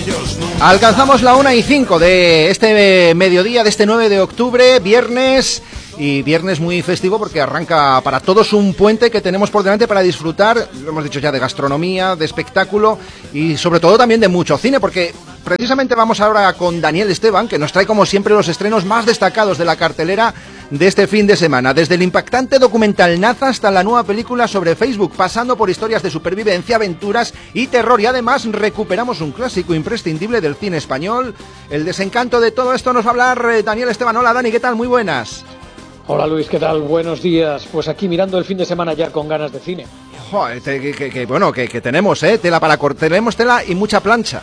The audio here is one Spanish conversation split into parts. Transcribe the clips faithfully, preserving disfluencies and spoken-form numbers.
Alcanzamos la una y cinco de este mediodía, de este nueve de octubre, viernes, y viernes muy festivo porque arranca para todos un puente que tenemos por delante para disfrutar, lo hemos dicho ya, de gastronomía, de espectáculo y sobre todo también de mucho cine, porque precisamente vamos ahora con Daniel Esteban, que nos trae como siempre los estrenos más destacados de la cartelera de este fin de semana, desde el impactante documental Naza hasta la nueva película sobre Facebook, pasando por historias de supervivencia, aventuras y terror, y además recuperamos un clásico imprescindible del cine español. El desencanto de todo esto nos va a hablar Daniel Esteban. Hola Dani, ¿qué tal? Muy buenas. Hola Luis, ¿qué tal? Buenos días. Pues aquí mirando el fin de semana ya con ganas de cine. Joder, que, que, que, bueno, que, que tenemos, ¿eh? Tela para cortar, tenemos tela y mucha plancha.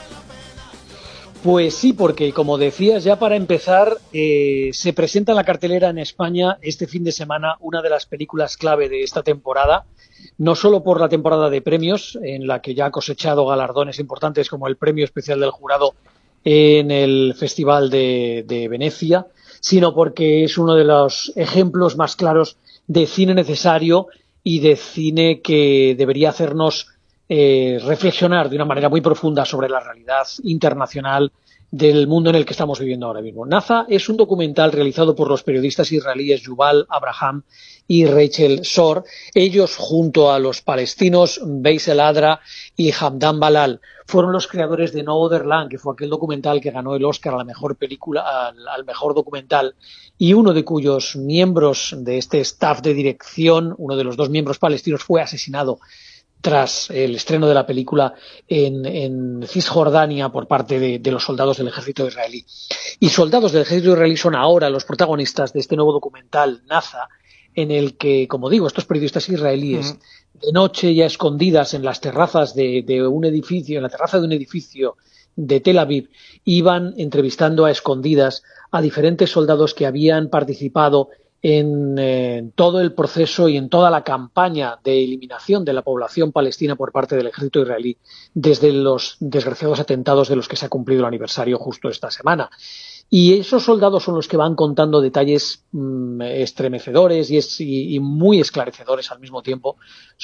Pues sí, porque como decías, ya para empezar, eh, se presenta en la cartelera en España este fin de semana una de las películas clave de esta temporada, no solo por la temporada de premios, en la que ya ha cosechado galardones importantes como el Premio Especial del Jurado en el Festival de, de Venecia, sino porque es uno de los ejemplos más claros de cine necesario y de cine que debería hacernos Eh, reflexionar de una manera muy profunda sobre la realidad internacional del mundo en el que estamos viviendo ahora mismo. Naza es un documental realizado por los periodistas israelíes Yuval Abraham y Rachel Shor, ellos junto a los palestinos Bassel Adra y Hamdan Balal. Fueron los creadores de No Other Land, que fue aquel documental que ganó el Oscar a la mejor película, al, al mejor documental, y uno de cuyos miembros de este staff de dirección, uno de los dos miembros palestinos, fue asesinado tras el estreno de la película en, en Cisjordania por parte de, de los soldados del ejército israelí. Y soldados del ejército israelí son ahora los protagonistas de este nuevo documental, Naza, en el que, como digo, estos periodistas israelíes, uh-huh. de noche y a escondidas en las terrazas de, de un edificio, en la terraza de un edificio de Tel Aviv, iban entrevistando a escondidas a diferentes soldados que habían participado En, eh, en todo el proceso y en toda la campaña de eliminación de la población palestina por parte del ejército israelí desde los desgraciados atentados de los que se ha cumplido el aniversario justo esta semana. Y esos soldados son los que van contando detalles mmm, estremecedores y, es, y, y muy esclarecedores al mismo tiempo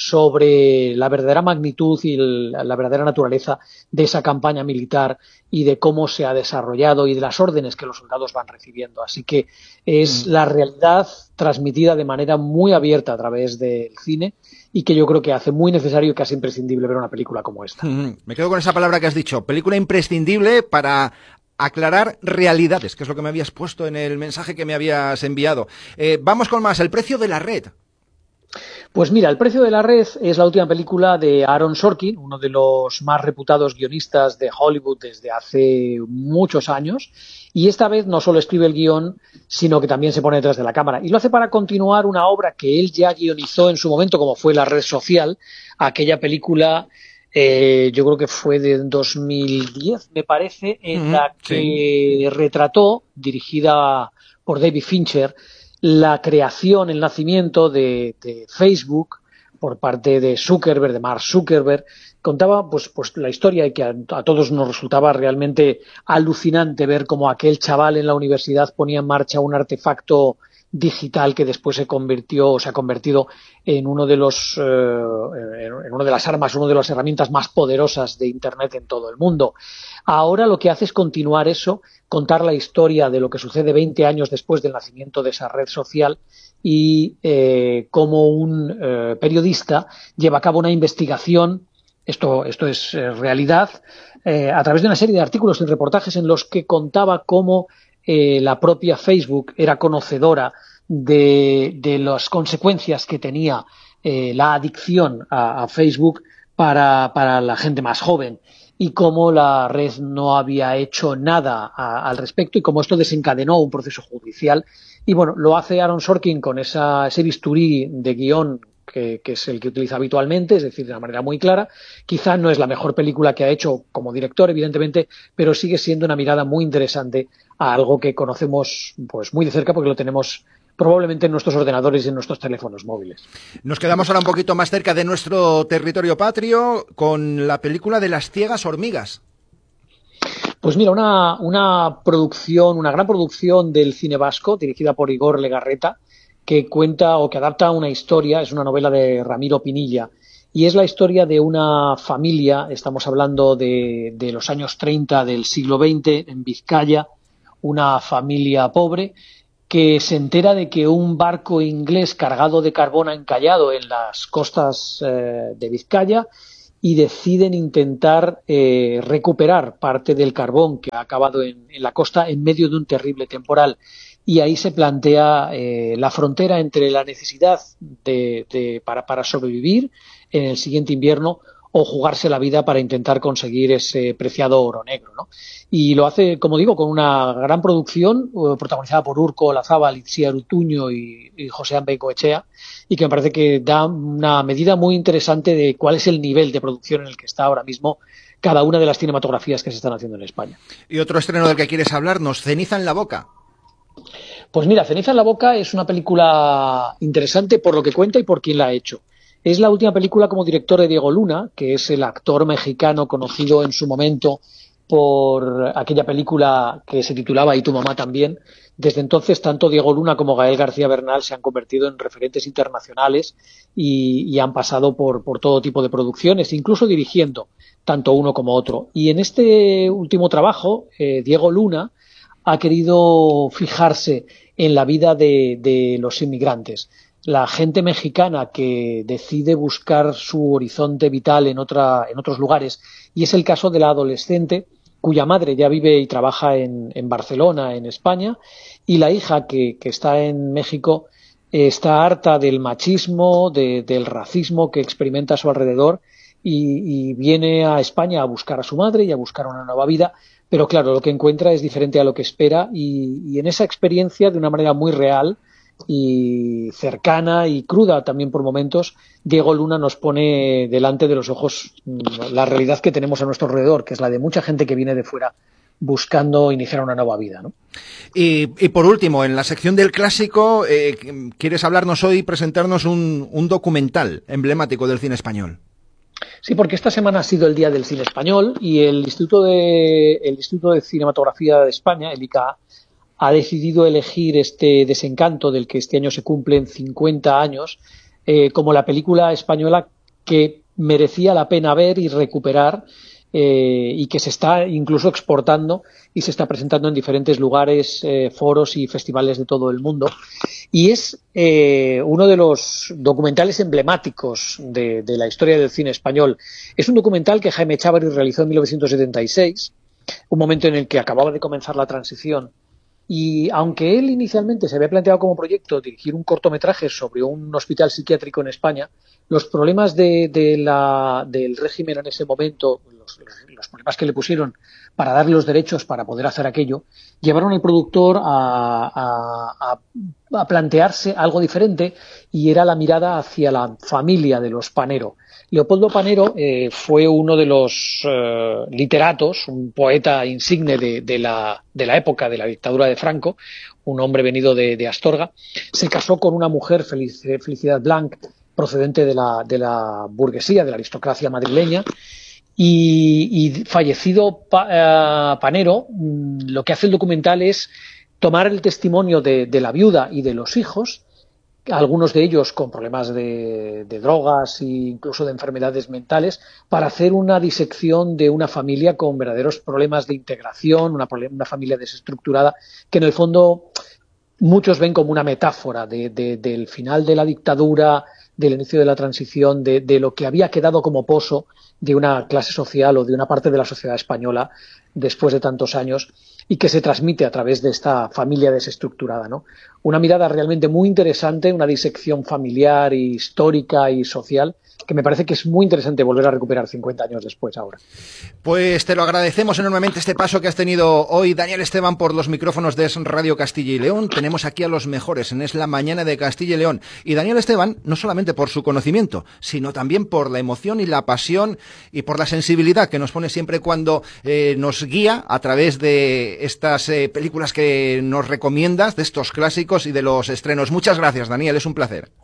sobre la verdadera magnitud y el, la verdadera naturaleza de esa campaña militar y de cómo se ha desarrollado y de las órdenes que los soldados van recibiendo. Así que es mm. la realidad transmitida de manera muy abierta a través del cine y que yo creo que hace muy necesario y casi imprescindible ver una película como esta. Mm. Me quedo con esa palabra que has dicho, película imprescindible para aclarar realidades, que es lo que me habías puesto en el mensaje que me habías enviado. Eh, vamos con más, el precio de la red. Pues mira, El precio de la red es la última película de Aaron Sorkin, uno de los más reputados guionistas de Hollywood desde hace muchos años, y esta vez no solo escribe el guión, sino que también se pone detrás de la cámara. Y lo hace para continuar una obra que él ya guionizó en su momento, como fue La red social, aquella película Eh, yo creo que fue de dos mil diez, me parece, en mm-hmm, la que sí. retrató, dirigida por David Fincher, la creación, el nacimiento de, de Facebook por parte de Zuckerberg, de Mark Zuckerberg. Contaba pues, pues la historia y que a, a todos nos resultaba realmente alucinante ver cómo aquel chaval en la universidad ponía en marcha un artefacto digital que después se convirtió o se ha convertido en uno de los eh, en una de las armas, una de las herramientas más poderosas de Internet en todo el mundo. Ahora lo que hace es continuar eso, contar la historia de lo que sucede veinte años después del nacimiento de esa red social y eh, cómo un eh, periodista lleva a cabo una investigación, esto, esto es eh, realidad, eh, a través de una serie de artículos y reportajes en los que contaba cómo Eh, la propia Facebook era conocedora de, de las consecuencias que tenía eh, la adicción a, a Facebook para, para la gente más joven y cómo la red no había hecho nada a, al respecto y cómo esto desencadenó un proceso judicial. Y bueno, lo hace Aaron Sorkin con esa, ese bisturí de guión Que, que es el que utiliza habitualmente, es decir, de una manera muy clara. Quizá no es la mejor película que ha hecho como director, evidentemente, pero sigue siendo una mirada muy interesante a algo que conocemos pues muy de cerca porque lo tenemos probablemente en nuestros ordenadores y en nuestros teléfonos móviles. Nos quedamos ahora un poquito más cerca de nuestro territorio patrio con la película de Las ciegas hormigas. Pues mira, una, una producción, una gran producción del cine vasco, dirigida por Igor Legarreta, que cuenta o que adapta una historia, es una novela de Ramiro Pinilla, y es la historia de una familia, estamos hablando de, de los años treinta del siglo veinte, en Vizcaya, una familia pobre que se entera de que un barco inglés cargado de carbón ha encallado en las costas eh, de Vizcaya, y deciden intentar eh, recuperar parte del carbón que ha acabado en, en la costa en medio de un terrible temporal. Y ahí se plantea eh, la frontera entre la necesidad de, de, para, para sobrevivir en el siguiente invierno o jugarse la vida para intentar conseguir ese preciado oro negro, ¿no? Y lo hace, como digo, con una gran producción eh, protagonizada por Urko Olazábal, Itziar Utuño y, y José Bengoechea, y que me parece que da una medida muy interesante de cuál es el nivel de producción en el que está ahora mismo cada una de las cinematografías que se están haciendo en España. Y otro estreno del que quieres hablarnos, Ceniza en la boca. Pues mira, Ceniza en la boca es una película interesante por lo que cuenta y por quién la ha hecho. Es la última película como director de Diego Luna, que es el actor mexicano conocido en su momento por aquella película que se titulaba Y tu mamá también. Desde entonces, tanto Diego Luna como Gael García Bernal se han convertido en referentes internacionales y, y han pasado por, por todo tipo de producciones, incluso dirigiendo tanto uno como otro. Y en este último trabajo, eh, Diego Luna ha querido fijarse en la vida de, de los inmigrantes. La gente mexicana que decide buscar su horizonte vital en, otra, en otros lugares, y es el caso de la adolescente cuya madre ya vive y trabaja en, en Barcelona, en España, y la hija que, que está en México eh, está harta del machismo, de, del racismo que experimenta a su alrededor, y, y viene a España a buscar a su madre y a buscar una nueva vida, pero claro, lo que encuentra es diferente a lo que espera, y, y en esa experiencia, de una manera muy real y cercana y cruda también por momentos, Diego Luna nos pone delante de los ojos la realidad que tenemos a nuestro alrededor, que es la de mucha gente que viene de fuera buscando iniciar una nueva vida, ¿no? Y, y por último, en la sección del clásico, eh, ¿quieres hablarnos hoy, presentarnos un, un documental emblemático del cine español? Sí, porque esta semana ha sido el Día del Cine Español y el Instituto de, el Instituto de Cinematografía de España, el I C A, ha decidido elegir este Desencanto, del que este año se cumplen cincuenta años, eh, como la película española que merecía la pena ver y recuperar, eh, y que se está incluso exportando y se está presentando en diferentes lugares, eh, foros y festivales de todo el mundo. Y es eh, uno de los documentales emblemáticos de, de la historia del cine español. Es un documental que Jaime Chávarri realizó en mil novecientos setenta y seis, un momento en el que acababa de comenzar la transición. Y aunque él inicialmente se había planteado como proyecto dirigir un cortometraje sobre un hospital psiquiátrico en España, los problemas de, de la, del régimen en ese momento, los, los problemas que le pusieron para darle los derechos para poder hacer aquello, llevaron al productor a, a, a, a plantearse algo diferente, y era la mirada hacia la familia de los Panero. Leopoldo Panero eh, fue uno de los eh, literatos, un poeta insigne de, de, la, de la época de la dictadura de Franco, un hombre venido de, de Astorga. Se casó con una mujer, Felic, Felicidad Blanc, procedente de la, de la burguesía, de la aristocracia madrileña, y, y fallecido pa, uh, Panero, lo que hace el documental es tomar el testimonio de, de la viuda y de los hijos, algunos de ellos con problemas de, de drogas e incluso de enfermedades mentales, para hacer una disección de una familia con verdaderos problemas de integración, una, una familia desestructurada, que en el fondo muchos ven como una metáfora de, de, del final de la dictadura, del inicio de la transición, de, de lo que había quedado como pozo de una clase social o de una parte de la sociedad española después de tantos años, y que se transmite a través de esta familia desestructurada, ¿no? Una mirada realmente muy interesante, una disección familiar, histórica y social, que me parece que es muy interesante volver a recuperar cincuenta años después ahora. Pues te lo agradecemos enormemente este paso que has tenido hoy, Daniel Esteban, por los micrófonos de Radio Castilla y León. Tenemos aquí a los mejores en Es la Mañana de Castilla y León. Y Daniel Esteban, no solamente por su conocimiento, sino también por la emoción y la pasión y por la sensibilidad que nos pone siempre cuando eh, nos guía a través de estas eh, películas que nos recomiendas, de estos clásicos y de los estrenos. Muchas gracias, Daniel, es un placer.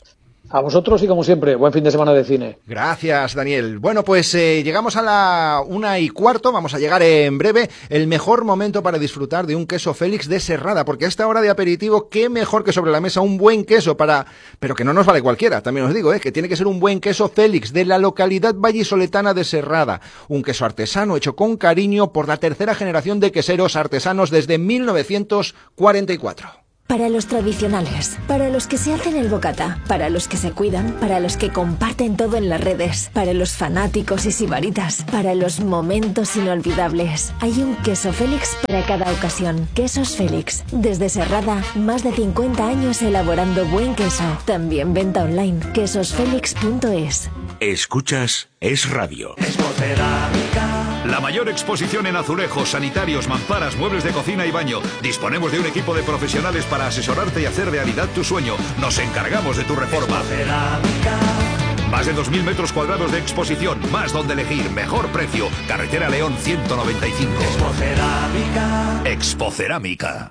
A vosotros y como siempre, buen fin de semana de cine. Gracias, Daniel. Bueno, pues eh, llegamos a la una y cuarto, vamos a llegar en breve. El mejor momento para disfrutar de un queso Félix de Serrada, porque a esta hora de aperitivo, qué mejor que sobre la mesa un buen queso para... Pero que no nos vale cualquiera, también os digo, eh, que tiene que ser un buen queso Félix de la localidad vallisoletana de Serrada. Un queso artesano hecho con cariño por la tercera generación de queseros artesanos desde mil novecientos cuarenta y cuatro. Para los tradicionales, para los que se hacen el bocata, para los que se cuidan, para los que comparten todo en las redes, para los fanáticos y sibaritas, para los momentos inolvidables. Hay un queso Félix para cada ocasión. Quesos Félix. Desde Serrada, más de cincuenta años elaborando buen queso. También venta online. quesos félix punto es. Escuchas Es Radio. La mayor exposición en azulejos, sanitarios, mamparas, muebles de cocina y baño. Disponemos de un equipo de profesionales para asesorarte y hacer realidad tu sueño. Nos encargamos de tu reforma. Más de dos mil metros cuadrados de exposición, más donde elegir, mejor precio. Carretera León ciento noventa y cinco. Expocerámica. Expocerámica.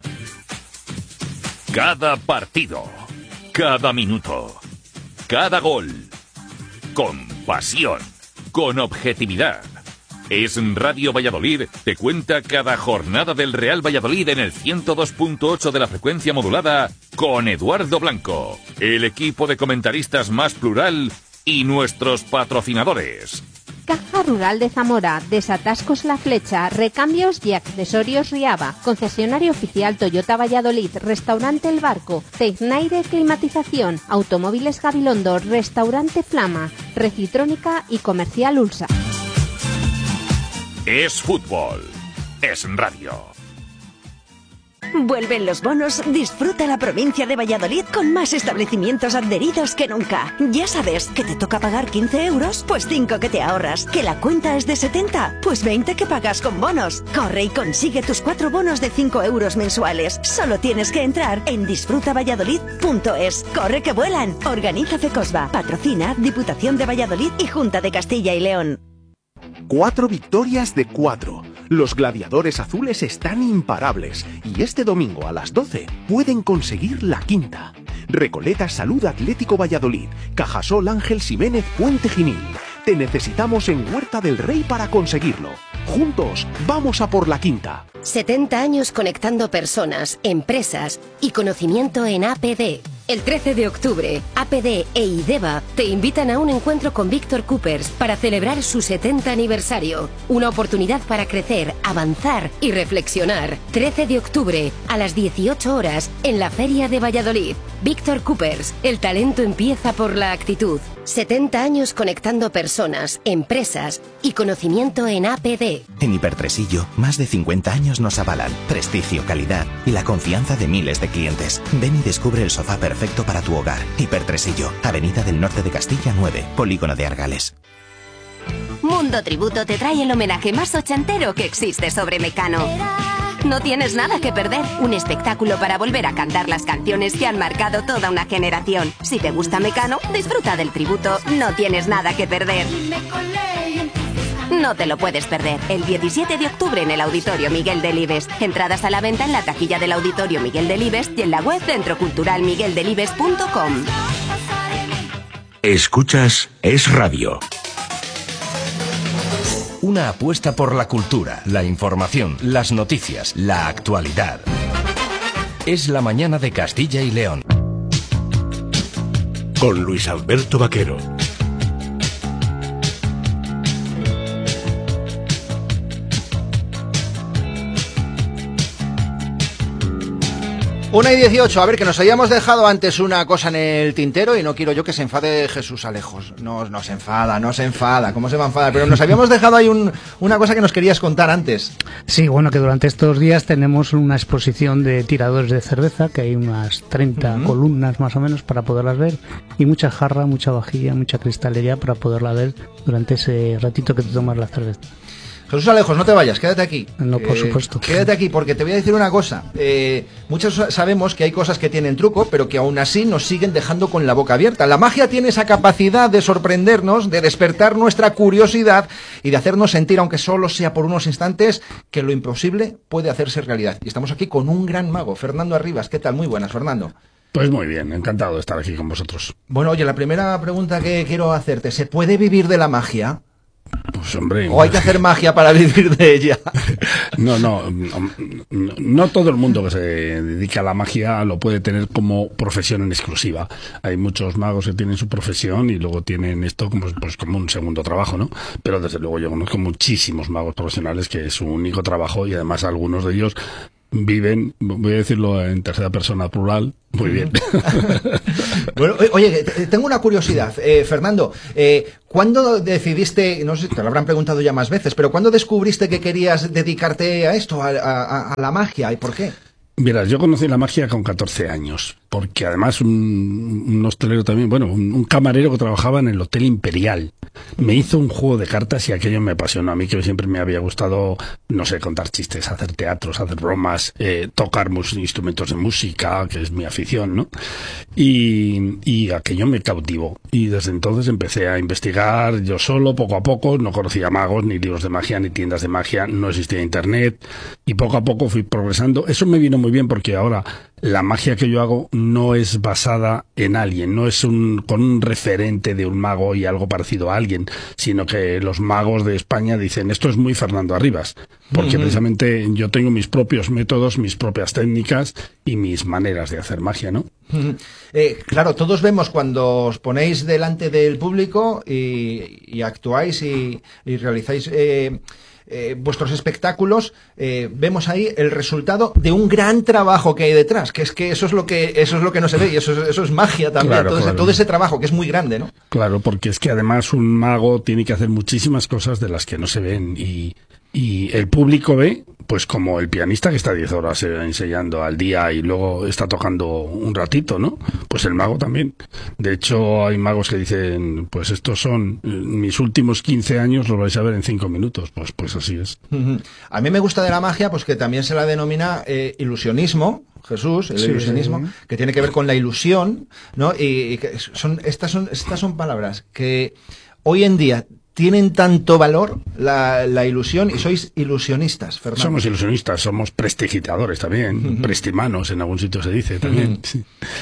Cada partido, cada minuto, cada gol. Con pasión, con objetividad. Es Radio Valladolid, te cuenta cada jornada del Real Valladolid en el ciento dos punto ocho de la frecuencia modulada con Eduardo Blanco, el equipo de comentaristas más plural y nuestros patrocinadores. Caja Rural de Zamora, Desatascos La Flecha, Recambios y Accesorios Riaba, Concesionario Oficial Toyota Valladolid, Restaurante El Barco, Tecnaire Climatización, Automóviles Gabilondo, Restaurante Flama, Recitrónica y Comercial Ulsa. Es fútbol, es radio. Vuelven los bonos, disfruta la provincia de Valladolid con más establecimientos adheridos que nunca. Ya sabes, que te toca pagar quince euros, pues cinco que te ahorras. Que la cuenta es de setenta, pues veinte que pagas con bonos. Corre y consigue tus cuatro bonos de cinco euros mensuales. Solo tienes que entrar en disfruta valladolid punto es. Corre que vuelan. Organiza Fecosba. Patrocina Diputación de Valladolid y Junta de Castilla y León. Cuatro victorias de cuatro. Los gladiadores azules están imparables y este domingo a las doce pueden conseguir la quinta. Recoleta Salud Atlético Valladolid, Cajasol Ángel Ximénez Puente Genil. Te necesitamos en Huerta del Rey para conseguirlo. Juntos, vamos a por la quinta. setenta años conectando personas, empresas y conocimiento en A P D. El trece de octubre, A P D e IDEVA te invitan a un encuentro con Víctor Coopers para celebrar su setenta aniversario. Una oportunidad para crecer, avanzar y reflexionar. trece de octubre, a las dieciocho horas, en la Feria de Valladolid. Víctor Coopers, el talento empieza por la actitud. setenta años conectando personas, empresas y conocimiento en A P D. En Hipertresillo, más de cincuenta años nos avalan prestigio, calidad y la confianza de miles de clientes. Ven y descubre el sofá perfecto para tu hogar. Hipertresillo, Avenida del Norte de Castilla nueve, Polígono de Argales. Mundo Tributo te trae el homenaje más ochentero que existe sobre Mecano. No tienes nada que perder. Un espectáculo para volver a cantar las canciones que han marcado toda una generación. Si te gusta Mecano, disfruta del tributo. No tienes nada que perder. No te lo puedes perder. El diecisiete de octubre en el Auditorio Miguel Delibes. Entradas a la venta en la taquilla del Auditorio Miguel Delibes y en la web centro cultural miguel delibes punto com. Escuchas Es Radio. Una apuesta por la cultura, la información, las noticias, la actualidad. Es la mañana de Castilla y León. Con Luis Alberto Vaquero. Una y dieciocho, a ver, que nos habíamos dejado antes una cosa en el tintero y no quiero yo que se enfade Jesús Alejos. No, no se enfada, no se enfada, ¿cómo se va a enfadar? Pero nos habíamos dejado ahí un, una cosa que nos querías contar antes. Sí, bueno, que durante estos días tenemos una exposición de tiradores de cerveza, que hay unas treinta uh-huh. columnas más o menos para poderlas ver, y mucha jarra, mucha vajilla, mucha cristalería para poderla ver durante ese ratito que te tomas la cerveza. Jesús Alejos, no te vayas, quédate aquí. No, por eh, supuesto. Quédate aquí, porque te voy a decir una cosa. Eh, muchos sabemos que hay cosas que tienen truco, pero que aún así nos siguen dejando con la boca abierta. La magia tiene esa capacidad de sorprendernos, de despertar nuestra curiosidad y de hacernos sentir, aunque solo sea por unos instantes, que lo imposible puede hacerse realidad. Y estamos aquí con un gran mago, Fernando Arribas. ¿Qué tal? Muy buenas, Fernando. Pues muy bien, encantado de estar aquí con vosotros. Bueno, oye, la primera pregunta que quiero hacerte, ¿se puede vivir de la magia? Pues hombre... ¿O hay que hacer magia para vivir de ella? No, no, no, no todo el mundo que se dedica a la magia lo puede tener como profesión en exclusiva. Hay muchos magos que tienen su profesión y luego tienen esto como, pues, como un segundo trabajo, ¿no? Pero desde luego yo conozco muchísimos magos profesionales que es su único trabajo y además algunos de ellos viven, voy a decirlo en tercera persona plural, muy bien. Bueno, oye, tengo una curiosidad, eh, Fernando, eh, ¿cuándo decidiste, no sé, te lo habrán preguntado ya más veces, pero ¿cuándo descubriste que querías dedicarte a esto, a, a, a la magia, y por qué? Mira, yo conocí la magia con catorce años, porque además un, un hostelero también, bueno, un, un camarero que trabajaba en el Hotel Imperial, me hizo un juego de cartas y aquello me apasionó. A mí que siempre me había gustado, no sé, contar chistes, hacer teatros, hacer bromas, eh, tocar instrumentos de música, que es mi afición, ¿no? Y, y aquello me cautivó. Y desde entonces empecé a investigar yo solo, poco a poco. No conocía magos, ni libros de magia, ni tiendas de magia, no existía internet. Y poco a poco fui progresando. Eso me vino muy bien porque ahora la magia que yo hago no es basada en alguien, no es un con un referente de un mago y algo parecido a alguien, sino que los magos de España dicen, esto es muy Fernando Arribas, porque uh-huh. precisamente yo tengo mis propios métodos, mis propias técnicas y mis maneras de hacer magia, ¿no? Uh-huh. Eh, claro, todos vemos cuando os ponéis delante del público y, y actuáis y, y realizáis... Eh, Eh, vuestros espectáculos, eh, vemos ahí el resultado de un gran trabajo que hay detrás, que es que eso es lo que eso es lo que no se ve y eso es, eso es magia también, claro, todo, claro. Ese, todo ese trabajo que es muy grande, ¿no? Claro, porque es que además un mago tiene que hacer muchísimas cosas de las que no se ven y, y el público ve, pues como el pianista que está diez horas ensayando al día y luego está tocando un ratito, ¿no? Pues el mago también. De hecho, hay magos que dicen, pues estos son mis últimos quince años, los vais a ver en cinco minutos. Pues pues así es. Uh-huh. A mí me gusta de la magia, pues que también se la denomina eh, ilusionismo, Jesús, el sí, ilusionismo, sí. que tiene que ver con la ilusión, ¿no? Y, y que son estas son estas son palabras que hoy en día tienen tanto valor, la, la ilusión, y sois ilusionistas, Fernando. Somos ilusionistas, somos prestigitadores también, uh-huh. prestimanos en algún sitio se dice también. Uh-huh. Sí.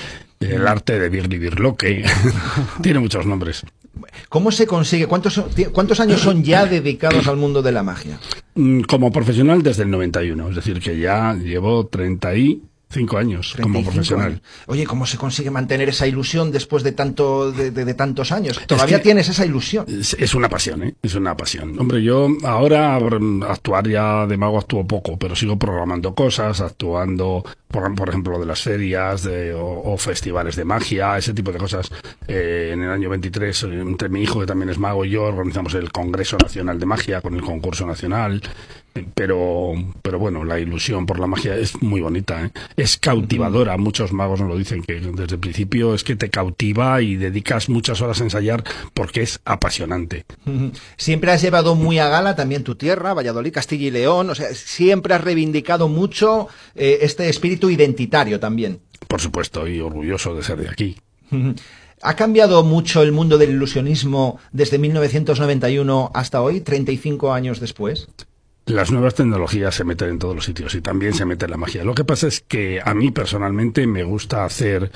El arte de Birli Birloque, tiene muchos nombres. ¿Cómo se consigue? ¿Cuántos, ¿Cuántos años son ya dedicados al mundo de la magia? Como profesional desde el noventa y uno, es decir, que ya llevo treinta y cinco años como profesional. Años. Oye, ¿cómo se consigue mantener esa ilusión después de tanto de, de, de tantos años? ¿Todavía es que tienes esa ilusión? Es, es una pasión, ¿eh? Es una pasión. Hombre, yo ahora actuar ya de mago actúo poco, pero sigo programando cosas, actuando, por, por ejemplo, de las ferias de, o, o festivales de magia, ese tipo de cosas. Eh, en el año veintitrés, entre mi hijo, que también es mago, y yo organizamos el Congreso Nacional de Magia con el concurso nacional. Pero, pero bueno, la ilusión por la magia es muy bonita, ¿eh? Es cautivadora. Muchos magos nos lo dicen, que desde el principio es que te cautiva y dedicas muchas horas a ensayar porque es apasionante. Siempre has llevado muy a gala también tu tierra, Valladolid, Castilla y León. O sea, siempre has reivindicado mucho eh, este espíritu identitario también. Por supuesto, y orgulloso de ser de aquí. ¿Ha cambiado mucho el mundo del ilusionismo desde mil novecientos noventa y uno hasta hoy, treinta y cinco años después? Las nuevas tecnologías se meten en todos los sitios y también se mete la magia. Lo que pasa es que a mí personalmente me gusta hacer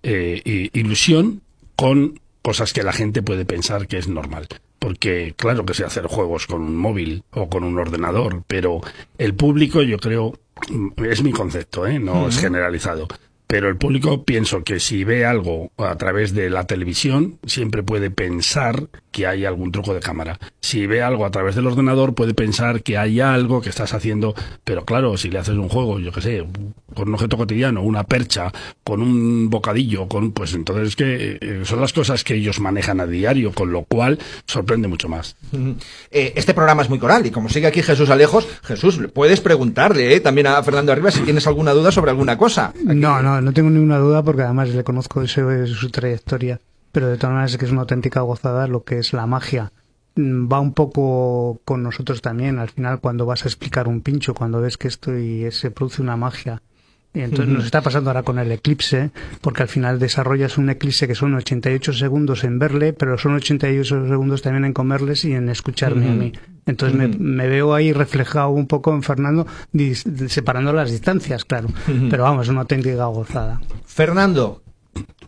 eh, ilusión con cosas que la gente puede pensar que es normal. Porque claro que sé hacer juegos con un móvil o con un ordenador, pero el público, yo creo, es mi concepto, ¿eh? No uh-huh. es generalizado. Pero el público, pienso que si ve algo a través de la televisión, siempre puede pensar que hay algún truco de cámara. Si ve algo a través del ordenador, puede pensar que hay algo que estás haciendo. Pero claro, si le haces un juego, yo qué sé, con un objeto cotidiano, una percha, con un bocadillo, con pues entonces es que eh, son las cosas que ellos manejan a diario, con lo cual sorprende mucho más. Eh, este programa es muy coral y como sigue aquí Jesús Alejos, Jesús, puedes preguntarle eh, también a Fernando Arribas si tienes alguna duda sobre alguna cosa. Aquí. No, no. No tengo ninguna duda porque además le conozco de su trayectoria, pero de todas maneras es que es una auténtica gozada lo que es la magia. Va un poco con nosotros también, al final cuando vas a explicar un pincho, cuando ves que esto y se produce una magia. Y entonces uh-huh. nos está pasando ahora con el eclipse, porque al final desarrollas un eclipse que son ochenta y ocho segundos en verle, pero son ochenta y ocho segundos también en comerles y en escucharme uh-huh. a mí. Entonces uh-huh. me, me veo ahí reflejado un poco en Fernando, dis, separando las distancias, claro. Uh-huh. Pero vamos, es una auténtica gozada. Fernando,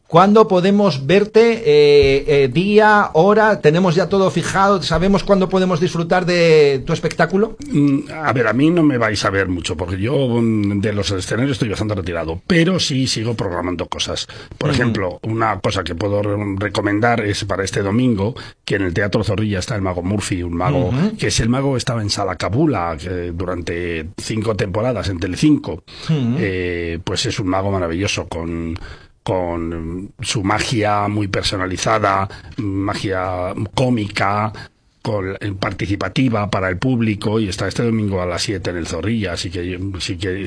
¿Cuándo podemos verte? Eh, eh, día, hora, ¿tenemos ya todo fijado? ¿Sabemos cuándo podemos disfrutar de tu espectáculo? A ver, a mí no me vais a ver mucho, porque yo de los escenarios estoy bastante retirado, pero sí sigo programando cosas. Por uh-huh. ejemplo, una cosa que puedo recomendar es para este domingo, que en el Teatro Zorrilla está el mago Murphy, un mago uh-huh. que es el mago que estaba en Sala Cabula, que durante cinco temporadas en Telecinco. Uh-huh. Eh, pues es un mago maravilloso, con... con su magia muy personalizada, magia cómica, con, participativa para el público, y está este domingo a las siete en el Zorrilla, así que, sí que